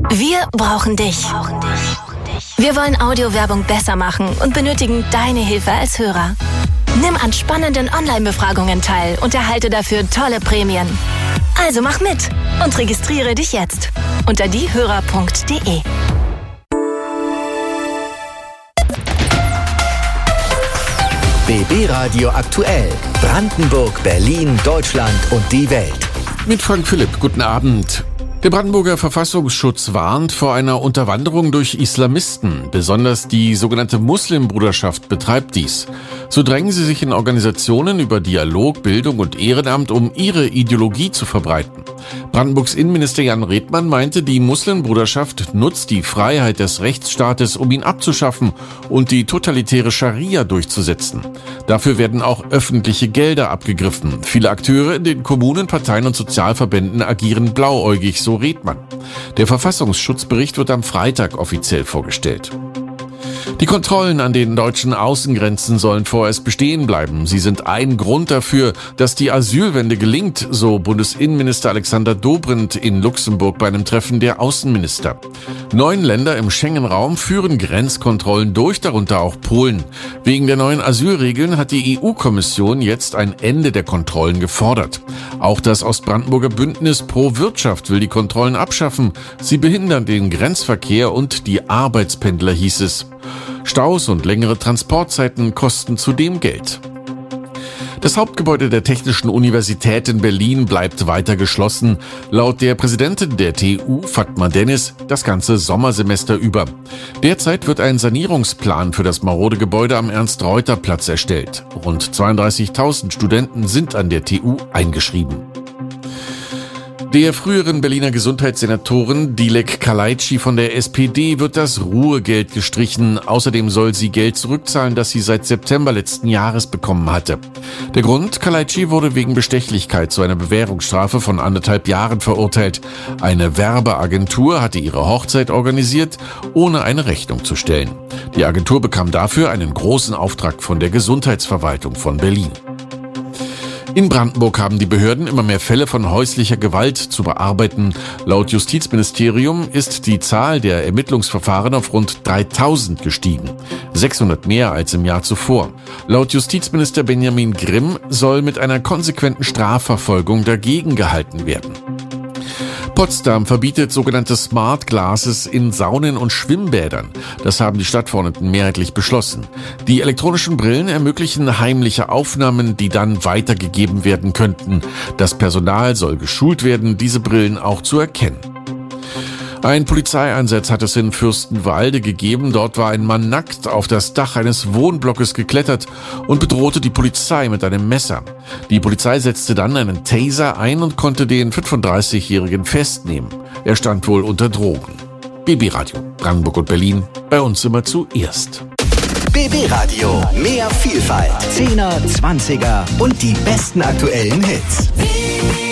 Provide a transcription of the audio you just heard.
Wir brauchen dich. Wir wollen Audiowerbung besser machen und benötigen deine Hilfe als Hörer. Nimm an spannenden Online-Befragungen teil und erhalte dafür tolle Prämien. Also mach mit und registriere dich jetzt unter diehörer.de. BB Radio aktuell. Brandenburg, Berlin, Deutschland und die Welt. Mit Frank Philipp, guten Abend. Der Brandenburger Verfassungsschutz warnt vor einer Unterwanderung durch Islamisten. Besonders die sogenannte Muslimbruderschaft betreibt dies. So drängen sie sich in Organisationen über Dialog, Bildung und Ehrenamt, um ihre Ideologie zu verbreiten. Brandenburgs Innenminister Jan Redmann meinte, die Muslimbruderschaft nutzt die Freiheit des Rechtsstaates, um ihn abzuschaffen und die totalitäre Scharia durchzusetzen. Dafür werden auch öffentliche Gelder abgegriffen. Viele Akteure in den Kommunen, Parteien und Sozialverbänden agieren blauäugig, so Redmann. Der Verfassungsschutzbericht wird am Freitag offiziell vorgestellt. Die Kontrollen an den deutschen Außengrenzen sollen vorerst bestehen bleiben. Sie sind ein Grund dafür, dass die Asylwende gelingt, so Bundesinnenminister Alexander Dobrindt in Luxemburg bei einem Treffen der Außenminister. 9 Länder im Schengen-Raum führen Grenzkontrollen durch, darunter auch Polen. Wegen der neuen Asylregeln hat die EU-Kommission jetzt ein Ende der Kontrollen gefordert. Auch das Ostbrandenburger Bündnis Pro Wirtschaft will die Kontrollen abschaffen. Sie behindern den Grenzverkehr und die Arbeitspendler, hieß es. Staus und längere Transportzeiten kosten zudem Geld. Das Hauptgebäude der Technischen Universität in Berlin bleibt weiter geschlossen. Laut der Präsidentin der TU, Fatma Dennis, das ganze Sommersemester über. Derzeit wird ein Sanierungsplan für das marode Gebäude am Ernst-Reuter-Platz erstellt. Rund 32.000 Studenten sind an der TU eingeschrieben. Der früheren Berliner Gesundheitssenatorin Dilek Kaleitschi von der SPD wird das Ruhegeld gestrichen. Außerdem soll sie Geld zurückzahlen, das sie seit September letzten Jahres bekommen hatte. Der Grund: Kaleitschi wurde wegen Bestechlichkeit zu einer Bewährungsstrafe von 1,5 Jahren verurteilt. Eine Werbeagentur hatte ihre Hochzeit organisiert, ohne eine Rechnung zu stellen. Die Agentur bekam dafür einen großen Auftrag von der Gesundheitsverwaltung von Berlin. In Brandenburg haben die Behörden immer mehr Fälle von häuslicher Gewalt zu bearbeiten. Laut Justizministerium ist die Zahl der Ermittlungsverfahren auf rund 3.000 gestiegen. 600 mehr als im Jahr zuvor. Laut Justizminister Benjamin Grimm soll mit einer konsequenten Strafverfolgung dagegen gehalten werden. Potsdam verbietet sogenannte Smart Glasses in Saunen und Schwimmbädern. Das haben die Stadtverordneten mehrheitlich beschlossen. Die elektronischen Brillen ermöglichen heimliche Aufnahmen, die dann weitergegeben werden könnten. Das Personal soll geschult werden, diese Brillen auch zu erkennen. Ein Polizeieinsatz hat es in Fürstenwalde gegeben. Dort war ein Mann nackt auf das Dach eines Wohnblocks geklettert und bedrohte die Polizei mit einem Messer. Die Polizei setzte dann einen Taser ein und konnte den 35-Jährigen festnehmen. Er stand wohl unter Drogen. BB Radio, Brandenburg und Berlin, bei uns immer zuerst. BB Radio, mehr Vielfalt. 10er, 20er und die besten aktuellen Hits.